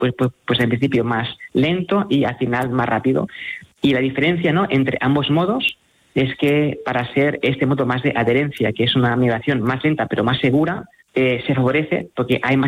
pues en principio más lento y al final más rápido. Y la diferencia, ¿no?, entre ambos modos es que para ser este modo más de adherencia, que es una migración más lenta pero más segura, se favorece porque hay más